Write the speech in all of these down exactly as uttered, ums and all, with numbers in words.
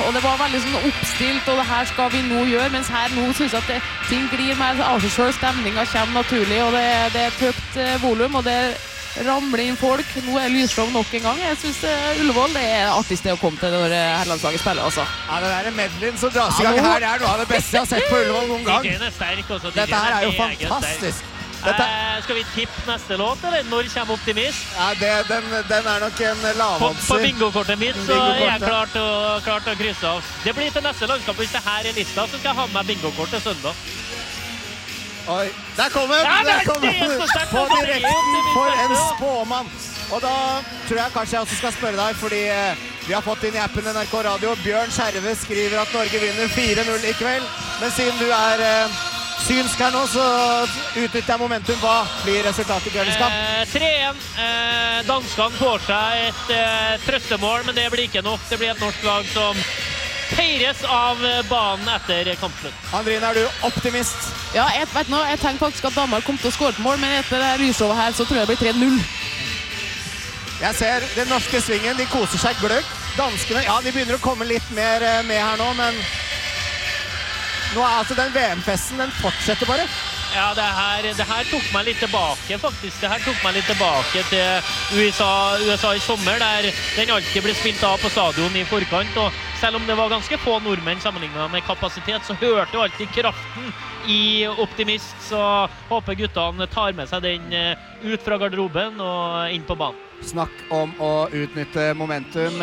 og det var veldig sånn oppstilt, og det her skal vi nå gjøre, mens her nå synes jeg at det, ting glir med av seg selv, stemningen kommer naturlig, og det, det er et høyt eh, volum, og det ramler inn folk. Nå er lysshow nok en gang. Jeg synes uh, Ullevål det er artig sted å komme til når uh, herlandslaget spiller, altså. Ja, det der medleyen som dras i gang her, det er noe av det beste jeg har sett på Ullevål noen gang. D J-en er sterk også. Dette her er jo fantastisk. Dette... Eh, skal vi tippe neste låt, eller? Når kommer Optimist? Ja, det, den, den er nok en lavhanser. På, på bingokortet mitt så er jeg klar til, å, klar til å krysse av. Det blir til neste landskap. Hvis det her er lista, så skal jeg ha med bingokort til søndag. Oi, der kommer den! Ja, der kommer den! På direkten for en spåmann. Og da tror jeg kanskje jeg også skal spørre deg, fordi eh, vi har fått inn i appen N R K Radio. Bjørn Skjerve skriver at Norge vinner fire null i kveld. Men siden du er eh, synsk her nå, så utnytter jeg momentum. Hva blir resultatet i kveldens kamp? Eh, tre én. Eh, danskene får seg et eh, trøstemål, men det blir ikke nok. Det blir et norsk lag som feires av banen etter kampslutt. Andrine, er du optimist? Ja, jeg vet nå, jeg tenker faktisk at Danmark kommer til å skåre et mål, men etter det her lysshowet her så tror jeg det blir tre null. Jeg ser den norske svingen, de koser seg gløgg. Danskene, ja, de begynner å komme litt mer med her nå, men nå er altså den V M-festen, den fortsetter bare. Ja, det her, det her tok meg litt tilbake, faktisk. Det her tok meg litt tilbake til U S A, U S A i sommer, der den alltid ble spilt av på stadion i forkant, og selv om det var ganske få nordmenn sammenlignet med kapasitet, så hørte jo alltid kraften i Optimist, så håper guttene tar med seg den ut fra garderoben og inn på banen. Snakk om å utnytte momentum.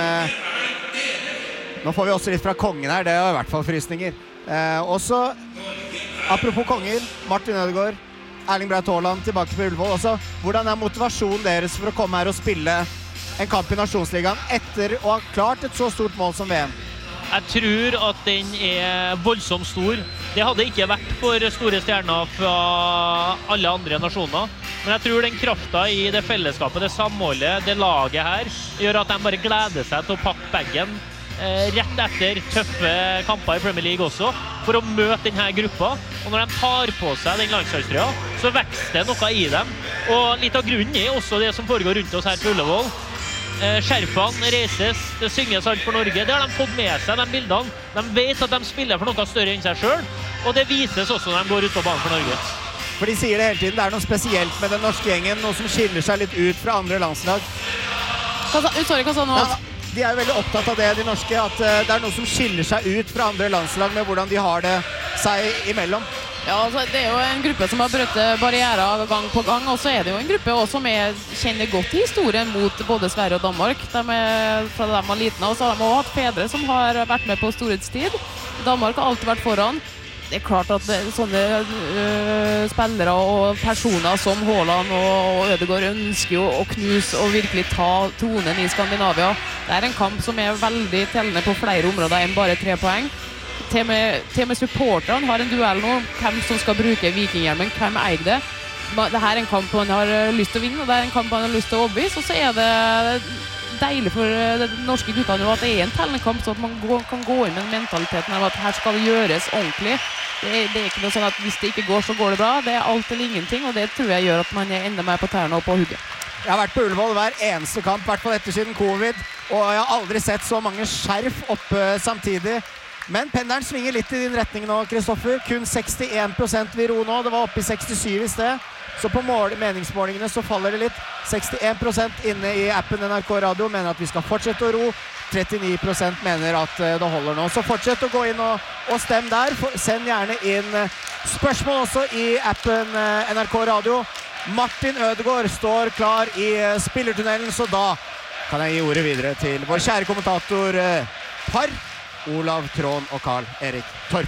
Nå får vi også litt fra kongen her, det er i hvert fall frysninger. Eh, også, apropos konger, Martin Ødegaard, Erling Braut Haaland tilbake på Ullevål også. Hvordan er motivasjonen deres for å komme her og spille en kamp i Nasjonsligaen etter å ha klart et så stort mål som V M? Jeg tror at den er voldsomt stor. Det hadde ikke vært for store stjerner fra alle andre nasjoner. Men jeg tror den kraften i det fellesskapet, det samholdet, det laget her, gjør at de bare gleder seg til å pakke baggen eh, rett etter tøffe kamper i Premier League også, for å møte denne gruppa. Og når de tar på seg den landslagstrøya, så vekster det noe i dem. Og litt av grunnen er også det som foregår rundt oss her på Ullevål. Skjerfene reises, det synges alt for Norge. Det har de fått med seg, de bildene. De vet at de spiller for noe større enn seg selv, og det vises også når de går ut på banen for Norge. For de sier det hele tiden, det er noe spesielt med den norske gjengen, noe som skiller seg litt ut fra andre landslag. Hva sa, sorry, hva sa nå? Ja, de er jo veldig opptatt av det, de norske, at det er noe som skiller seg ut fra andre landslag med hvordan de har det seg imellom. Ja, altså, det er jo en gruppe som har brøttet barrierer gang på gang, og så er det jo en gruppe også som er, kjenner godt historien mot både Sverige og Danmark. De er, fra de var liten, og så har de også hatt fedre som har vært med på storhetstid. Danmark har alltid vært foran. Det er klart at det, sånne øh, spillere og personer som Haaland og Ødegaard ønsker jo å knuse og virkelig ta tronen i Skandinavia. Det er en kamp som er veldig tellende på flere områder enn bare tre poeng. Til med, til med supporterne har en duell nå, hvem som skal bruke vikinghjelmen, hvem eier det. Dette er en kamp han har lyst til å vinne, og det er en kamp han har lyst til å overbevise, og så er det deilig for de norske guttene at det er en tellende kamp, så at man går, kan gå inn med mentaliteten av at her skal det gjøres ordentlig. Det, det er ikke noe sånn at hvis det ikke går, så går det bra. Det er alt eller ingenting, og det tror jeg gjør at man er enda mer på tærne og på hugget. Jeg har vært på Ullevål hver eneste kamp, i hvert fall etter siden covid, og jeg har aldri sett så mange skjerf oppe samtidig. Men pendelen svinger litt i din retning nå, Kristoffer. Kun sekstien prosent vil ro nå. Det var oppe i sekstisju i sted. Så på mål, meningsmålingene så faller det litt. sekstien prosent inne i appen N R K Radio mener at vi skal fortsette å ro. trettini prosent mener at det holder nå. Så fortsett å gå inn og, og stem der. Send gjerne inn spørsmål også i appen N R K Radio. Martin Ødegaard står klar i spillertunnelen, så da kan jeg gi ordet videre til vår kjære kommentator par. Olav Trån og Karl Erik Torp.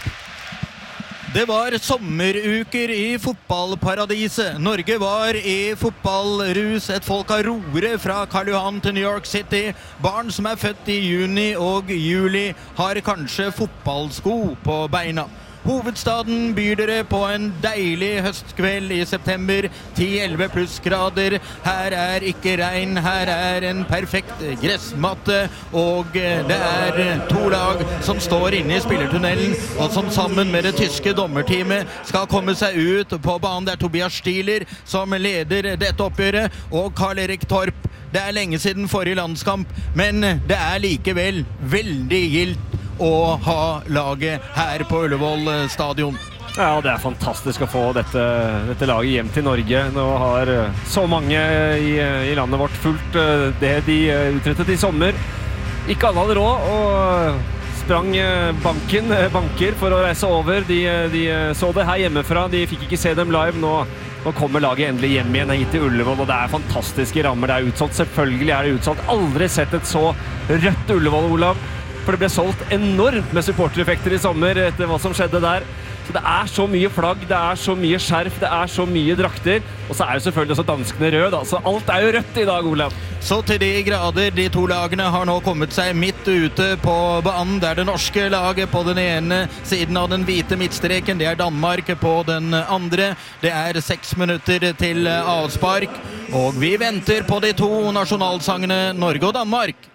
Det var sommeruker i fotballparadiset. Norge var i fotballrus. Et folk av roere fra Karl Johan til New York City. Barn som er født i juni og juli har kanskje fotballsko på beina. Hovedstaden byr dere på en deilig høstkveld i september, ti elleve plussgrader. Her er ikke regn, her er en perfekt gressmatte, og det er to lag som står inne i spillertunnelen, og som sammen med det tyske dommerteamet skal komme seg ut på banen. Det er Tobias Stieler som leder dette oppgjøret, og Karl Erik Torp. Det er lenge siden forrige landskamp, men det er likevel veldig gildt å ha laget her på Ullevål stadion. Ja, det er fantastisk å få dette, dette laget hjem til Norge. Nå har så mange i, i landet vårt fulgt det de utrettet i sommer. Ikke alle hadde råd, og sprang banken, banker for å reise over. De, de så det her hjemmefra, de fikk ikke se dem live. Nå, nå kommer laget endelig hjem igjen hit til Ullevål, og det er fantastiske rammer. Det er utsolgt, selvfølgelig er det utsolgt. Aldri sett et så rødt Ullevål, Olav. For det ble solgt enormt med supportereffekter i sommer etter hva som skjedde der. Så det er så mye flagg, det er så mye skjerf, det er så mye drakter. Og så er jo selvfølgelig også danskene rød, så alt er jo rødt i dag, Olav. Så til de grader, de to lagene har nå kommet seg midt ute på banen. Det er det norske laget på den ene siden av den hvite midtstreken, det er Danmark på den andre. Det er seks minutter til avspark, og vi venter på de to nasjonalsangene Norge og Danmark.